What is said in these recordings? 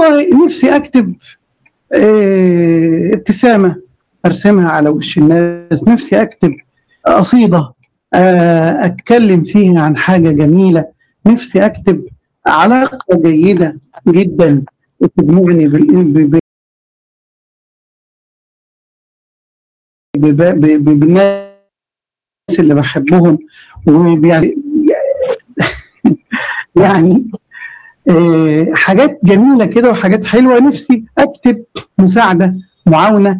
والله نفسي أكتب ابتسامة أرسمها على وش الناس، نفسي أكتب قصيدة أتكلم فيها عن حاجة جميلة، نفسي أكتب علاقة جيدة جدا تجمعني بالناس اللي بحبهم. يعني حاجات جميلة كده وحاجات حلوة. نفسي أكتب مساعدة، معاونة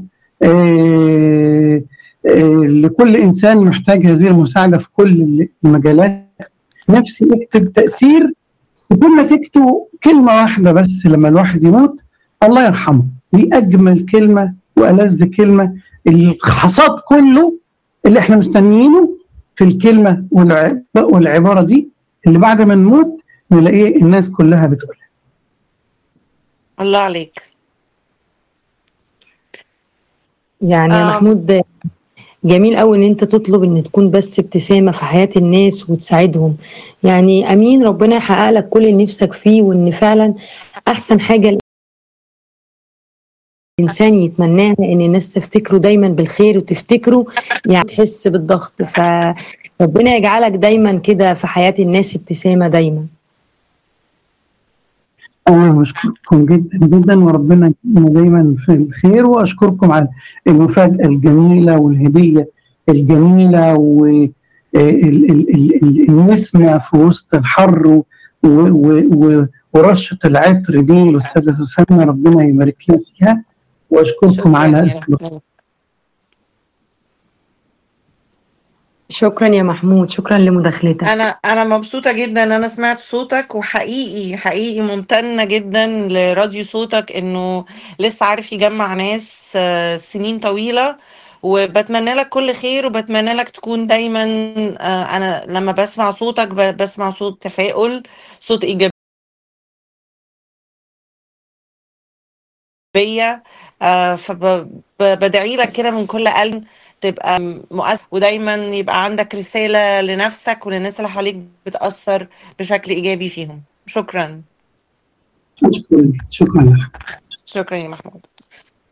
لكل إنسان محتاج هذه المساعدة في كل المجالات. نفسي أكتب تأثير، وكل ما تكتب كلمة واحدة بس لما الواحد يموت الله يرحمه، دي أجمل كلمة وألذ كلمة. الحصاد كله اللي احنا مستنيينه في الكلمة والعبارة دي اللي بعد ما نموت نلاقيه الناس كلها بتقولها. الله عليك. يعني يا محمود جميل قوي ان انت تطلب ان تكون بس ابتسامة في حياة الناس وتساعدهم. يعني امين، ربنا يحقق لك كل اللي نفسك فيه، وان فعلا احسن حاجة الانسان يتمناها ان الناس تفتكره دايما بالخير وتفتكره، يعني تحس بالضغط. فربنا يجعلك دايما كده في حياة الناس ابتسامة دايما. أنا بشكركم جدا جدا، وربنا يكون دايما في الخير، وأشكركم على المفاجأة الجميلة والهدية الجميلة والنسمة في وسط الحر ورشة العطر دي الأستاذة سوسنة، ربنا يبارك لنا فيها، وأشكركم على شكرا يا محمود، شكرا لمداخلتك. انا مبسوطه جدا ان انا سمعت صوتك، وحقيقي حقيقي ممتنه جدا لراديو صوتك انه لسه عارف يجمع ناس سنين طويله. وبتمنى لك كل خير، وبتمنى لك تكون دايما انا لما بسمع صوتك بسمع صوت تفاؤل، صوت ايجابيه. فبدعي لك كده من كل قلب تبقى مؤثر، ودايما يبقى عندك رسالة لنفسك وللناس اللي حواليك بتأثر بشكل إيجابي فيهم. شكرا. شكرا. شكرا يا محمود.